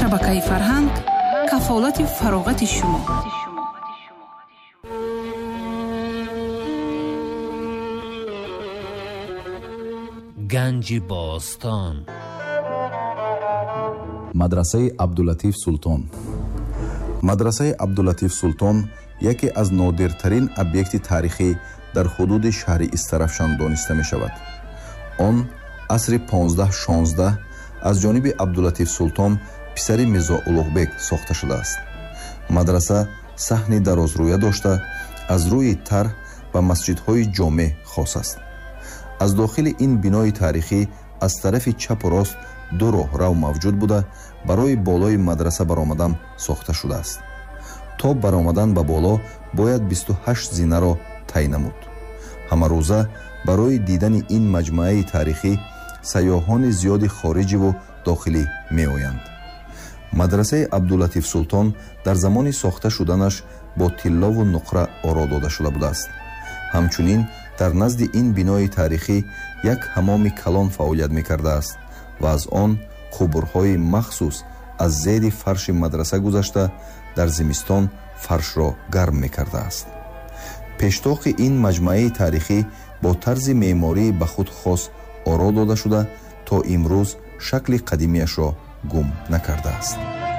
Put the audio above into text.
шабакаи фарҳанг кафолати фароғати шумо. ганҷи бостон. мадрасаи абдулатиф султон. мадрасаи абдулатиф султон яке аз нодиртарин объекти таърихӣ дар ҳудуди шаҳри Истарафшан дониста мешавад. он асри 15-16 аз ҷониби абдулатиф султон писари мирзо улуғбек сохта шудааст. мадраса саҳни дарозрӯя дошта аз рӯи тарҳ ва масҷидҳои ҷомеъ хос аст. аз дохили ин бинои таърихӣ аз тарафи чапу рост ду роҳрав мавҷуд буда барои болои мадраса баромадан сохта шудааст. то баромадан ба боло бояд 28 зинаро тай намуд. ҳамарӯза барои дидани ин маҷмӯаи таърихӣ сайёҳони зиёди хориҷиву дохилӣ меоянд. мадрасаи абдулатиф султон дар замони сохта шуданаш бо тиллову нуқра оро дода шуда будааст. ҳамчунин дар назди ин бинои таърихӣ як ҳамоми калон фаъолият мекардааст ва аз он қубурҳои махсус аз зери фарши мадраса гузашта дар зимистон фаршро гарм мекардааст. пештоқи ин маҷмӯаи таърихӣ бо тарзи меъмории ба худ хос оро дода шуда то имрӯз шакли қадимиашро гум накардааст.